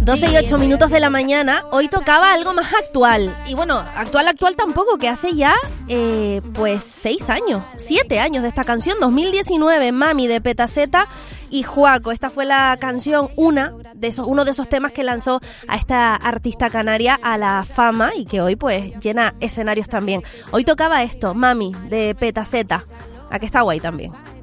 12 y 8 minutos de la mañana. Hoy tocaba algo más actual. Y bueno, actual tampoco, que hace ya, 7 años de esta canción. 2019, Mami, de Petaceta y Joaco. Esta fue la canción, uno de esos temas que lanzó a esta artista canaria a la fama y que hoy pues llena escenarios también. Hoy tocaba esto, Mami, de Petaceta. Aquí está guay también.